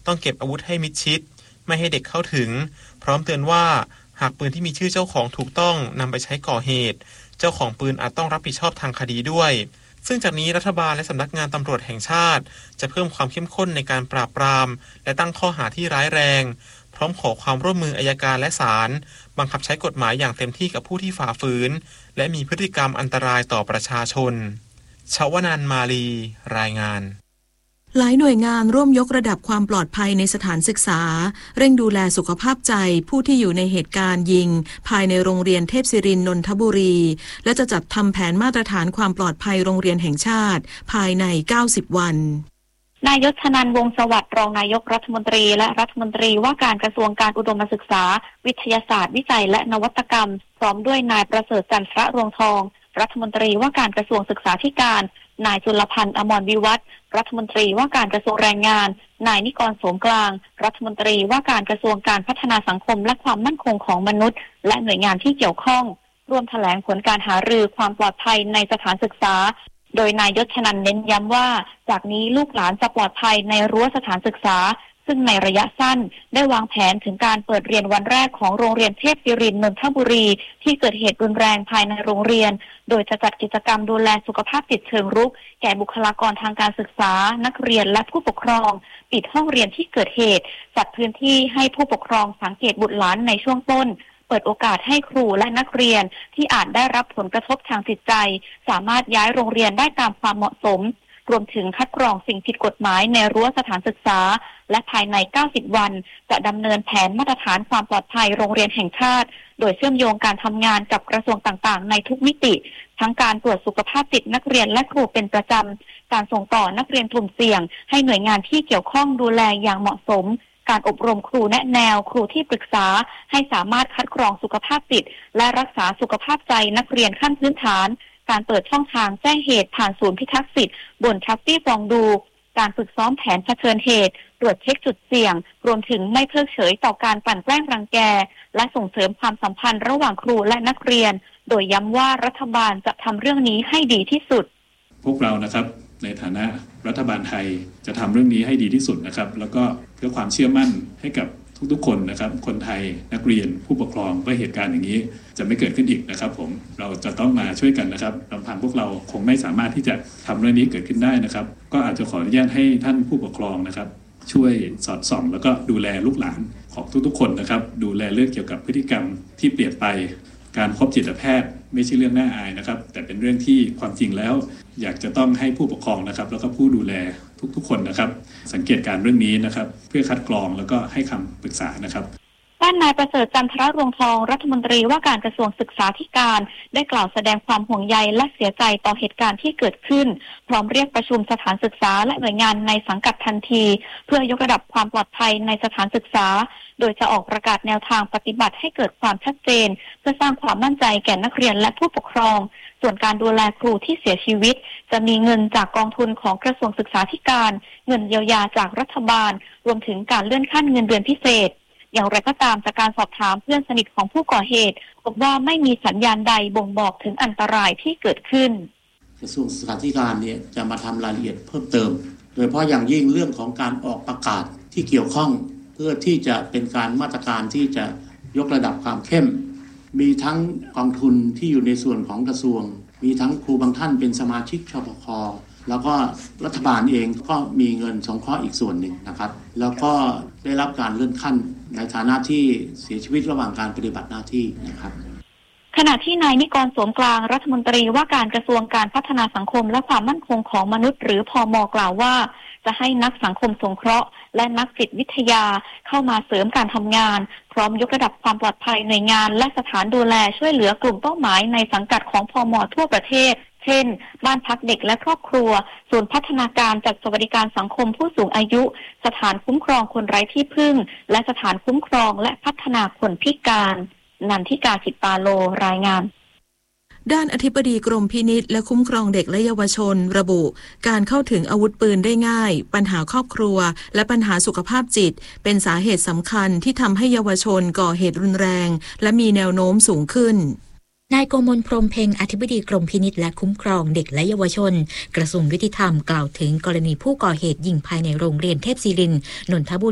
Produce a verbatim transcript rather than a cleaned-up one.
ต้องเก็บอาวุธให้มิดชิดไม่ให้เด็กเข้าถึงพร้อมเตือนว่าหากปืนที่มีชื่อเจ้าของถูกต้องนำไปใช้ก่อเหตุเจ้าของปืนอาจต้องรับผิดชอบทางคดีด้วยซึ่งจากนี้รัฐบาลและสำนักงานตำรวจแห่งชาติจะเพิ่มความเข้มข้นในการปราบปรามและตั้งข้อหาที่ร้ายแรงพร้อมขอความร่วมมืออัยการและศาลบังคับใช้กฎหมายอย่างเต็มที่กับผู้ที่ฝ่าฝืนและมีพฤติกรรมอันตรายต่อประชาชนชวนันท์ มาลีรายงานหลายหน่วยงานร่วมยกระดับความปลอดภัยในสถานศึกษาเร่งดูแลสุขภาพใจผู้ที่อยู่ในเหตุการณ์ยิงภายในโรงเรียนเทพศิรินทร์นนทบุรีและจะจัดทำแผนมาตรฐานความปลอดภัยโรงเรียนแห่งชาติภายในเก้าสิบวันนายยศนันท์วงศ์สวัสดิ์รองนายกรัฐมนตรีและรัฐมนตรีว่าการกระทรวงการอุดมศึกษาวิทยาศาสตร์วิจัยและนวัตกรรมพร้อมด้วยนายประเสริฐจันทระรวงทองรัฐมนตรีว่าการกระทรวงศึกษาธิการนายจุลพันธ์อมรวิวัฒน์รัฐมนตรีว่าการกระทรวงแรงงานนายนิกรโสมกลางรัฐมนตรีว่าการกระทรวงการพัฒนาสังคมและความมั่นคงของมนุษย์และหน่วยงานที่เกี่ยวข้องร่วมแถลงผลการหารือความปลอดภัยในสถานศึกษาโดยนายยศนันท์เน้นย้ำว่าจากนี้ลูกหลานจะปลอดภัยในรั้วสถานศึกษาซึ่งในระยะสั้นได้วางแผนถึงการเปิดเรียนวันแรกของโรงเรียนเทพศิรินทร์นนทบุรีที่เกิดเหตุรุนแรงภายในโรงเรียนโดยจะจัดกิจกรรมดูแลสุขภาพจิตเชิงรุกแก่บุคลากรทางการศึกษานักเรียนและผู้ปกครองปิดห้องเรียนที่เกิดเหตุจัดพื้นที่ให้ผู้ปกครองสังเกตบุตรหลานในช่วงต้นเปิดโอกาสให้ครูและนักเรียนที่อาจได้รับผลกระทบทางจิตใจสามารถย้ายโรงเรียนได้ตามความเหมาะสมรวมถึงคัดกรองสิ่งผิดกฎหมายในรั้วสถานศึกษาและภายในเก้าสิบวันจะดำเนินแผนมาตรฐานความปลอดภัยโรงเรียนแห่งชาติโดยเชื่อมโยงการทำงานกับกระทรวงต่างๆในทุกมิติทั้งการตรวจสุขภาพจิตนักเรียนและครูเป็นประจำการส่งต่อนักเรียนกลุ่มเสี่ยงให้หน่วยงานที่เกี่ยวข้องดูแลอย่างเหมาะสมการอบรมครูแนะแนวครูที่ปรึกษาให้สามารถคัดกรองสุขภาพจิตและรักษาสุขภาพใจนักเรียนขั้นพื้นฐานการเปิดช่องทางแจ้งเหตุผ่านศูนย์พิทักษ์สิทธิ์บนทัฟฟี่ฟองดูการฝึกซ้อมแผนเผชิญเหตุตรวจเช็คจุดเสี่ยงรวมถึงไม่เพิกเฉยต่อการกลั่นแกล้งรังแกและส่งเสริมความสัมพันธ์ระหว่างครูและนักเรียนโดยย้ำว่ารัฐบาลจะทำเรื่องนี้ให้ดีที่สุดพวกเรานะครับในฐานะรัฐบาลไทยจะทำเรื่องนี้ให้ดีที่สุดนะครับแล้วก็เพื่อความเชื่อมั่นให้กับทุกๆคนนะครับคนไทยนักเรียนผู้ปกครองว่าเหตุการณ์อย่างนี้จะไม่เกิดขึ้นอีกนะครับผมเราจะต้องมาช่วยกันนะครับลำพังพวกเราคงไม่สามารถที่จะทำเรื่องนี้เกิดขึ้นได้นะครับก็อาจจะขออนุญาตให้ท่านผู้ปกครองนะครับช่วยสอดส่องแล้วก็ดูแลลูกหลานของทุกๆคนนะครับดูแลเรื่องเกี่ยวกับพฤติกรรมที่เปลี่ยนไปการพบจิตแพทย์ไม่ใช่เรื่องน่าอายนะครับแต่เป็นเรื่องที่ความจริงแล้วอยากจะต้องให้ผู้ปกครองนะครับแล้วก็ผู้ดูแลทุกๆคนนะครับสังเกตการเรื่องนี้นะครับเพื่อคัดกรองแล้วก็ให้คำปรึกษานะครับด้านนายประเสริฐจันทระรวงทองรัฐมนตรีว่าการกระทรวงศึกษาธิการได้กล่าวแสดงความห่วงใยและเสียใจต่อเหตุการณ์ที่เกิดขึ้นพร้อมเรียกประชุมสถานศึกษาและหน่วยงานในสังกัดทันทีเพื่อยกระดับความปลอดภัยในสถานศึกษาโดยจะออกประกาศแนวทางปฏิบัติให้เกิดความชัดเจนเพื่อสร้างความมั่นใจแก่นักเรียนและผู้ปกครองส่วนการดูแลครูที่เสียชีวิตจะมีเงินจากกองทุนของกระทรวงศึกษาธิการเงินเยียวยาจากรัฐบาลรวมถึงการเลื่อนขั้นเงินเดือนพิเศษอย่างไรก็ตามจากการสอบถามเพื่อนสนิทของผู้ก่อเหตุพบว่าไม่มีสัญญาณใดบ่งบอกถึงอันตรายที่เกิดขึ้นกระทรวงศึกษาธิการเนี่ยจะมาทำรายละเอียดเพิ่มเติมโดยเฉพาะอย่างยิ่งเรื่องของการออกประกาศที่เกี่ยวข้องเพื่อที่จะเป็นการมาตรการที่จะยกระดับความเข้มมีทั้งกองทุนที่อยู่ในส่วนของกระทรวงมีทั้งครูบางท่านเป็นสมาชิกชปค.แล้วก็รัฐบาลเองก็มีเงินสงเคราะห์อีกส่วนหนึ่งนะครับแล้วก็ได้รับการเลื่อนขั้นในฐานะที่เสียชีวิตระหว่างการปฏิบัติหน้าที่นะครับขณะที่นายนิกรโสมกลางรัฐมนตรีว่าการกระทรวงการพัฒนาสังคมและความมั่นคงของมนุษย์หรือพม.กล่าวว่าจะให้นักสังคมสงเคราะห์และนักจิตวิทยาเข้ามาเสริมการทำงานพร้อมยกระดับความปลอดภัยหน่วยงานและสถานดูแลช่วยเหลือกลุ่มเป้าหมายในสังกัดของพม.ทั่วประเทศเช่นบ้านพักเด็กและครอบครัวศูนย์พัฒนาการจัดสวัสดิการสังคมผู้สูงอายุสถานคุ้มครองคนไร้ที่พึ่งและสถานคุ้มครองและพัฒนาคนพิการนันทิกาสิปาโลรายงานด้านอธิบดีกรมพินิจและคุ้มครองเด็กและเยาวชนระบุการเข้าถึงอาวุธปืนได้ง่ายปัญหาครอบครัวและปัญหาสุขภาพจิตเป็นสาเหตุสำคัญที่ทำให้เยาวชนก่อเหตุรุนแรงและมีแนวโน้มสูงขึ้นนายโกมลพรหมเพ็งอธิบดีกรมพินิจและคุ้มครองเด็กและเยาวชนกระทรวงยุติธรรมกล่าวถึงกรณีผู้ก่อเหตุยิงภายในโรงเรียนเทพศิรินทร์นนทบุรี